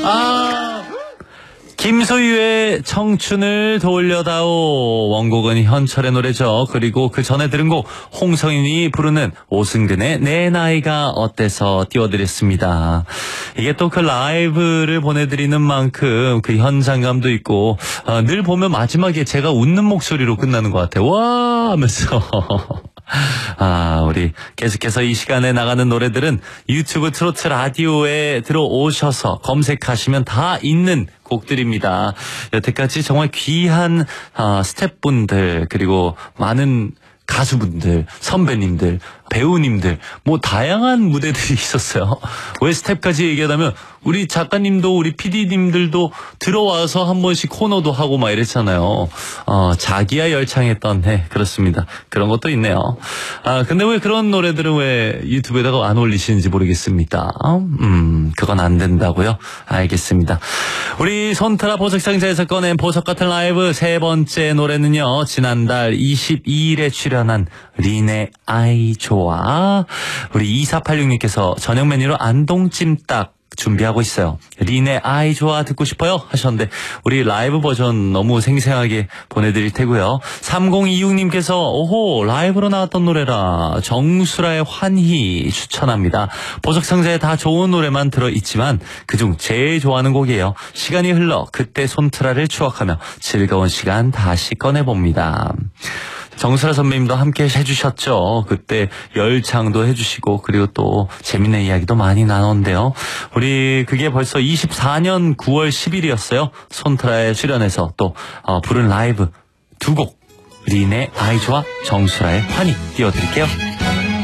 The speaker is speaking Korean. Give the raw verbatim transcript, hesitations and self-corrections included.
아, 김소유의 청춘을 돌려다오. 원곡은 현철의 노래죠. 그리고 그 전에 들은 곡 홍성인이 부르는 오승근의 내 나이가 어때서 띄워드렸습니다. 이게 또 그 라이브를 보내드리는 만큼 그 현장감도 있고 어, 늘 보면 마지막에 제가 웃는 목소리로 끝나는 것 같아요. 와 하면서 아, 우리 계속해서 이 시간에 나가는 노래들은 유튜브 트로트 라디오에 들어오셔서 검색하시면 다 있는 곡들입니다. 여태까지 정말 귀한 어, 스태프분들 그리고 많은 가수분들, 선배님들, 배우님들 뭐 다양한 무대들이 있었어요. 왜 스텝까지 얘기하다면 우리 작가님도 우리 피디님들도 들어와서 한 번씩 코너도 하고 막 이랬잖아요. 어, 자기야 열창했던 해. 그렇습니다. 그런 것도 있네요. 아 근데 왜 그런 노래들은 왜 유튜브에다가 안 올리시는지 모르겠습니다. 음 그건 안 된다고요? 알겠습니다. 우리 손트라 보석상자에서 꺼낸 보석 같은 라이브 세 번째 노래는요. 지난달 이십이일에 출연한 린의 아이 좋아. 우리 이사팔육님께서 저녁 메뉴로 안동찜닭 준비하고 있어요. 린의 아이 좋아 듣고 싶어요 하셨는데 우리 라이브 버전 너무 생생하게 보내드릴 테고요. 삼공이육님께서 오호 라이브로 나왔던 노래라 정수라의 환희 추천합니다. 보석상자에 다 좋은 노래만 들어있지만 그중 제일 좋아하는 곡이에요. 시간이 흘러 그때 손트라를 추억하며 즐거운 시간 다시 꺼내봅니다. 정수라 선배님도 함께 해주셨죠. 그때 열창도 해주시고 그리고 또 재밌는 이야기도 많이 나눴는데요. 우리 그게 벌써 이십사년 구월 십일이었어요. 손트라에 출연해서 또 어, 부른 라이브 두 곡 린의 아이 좋아 정수라의 환희 띄워드릴게요.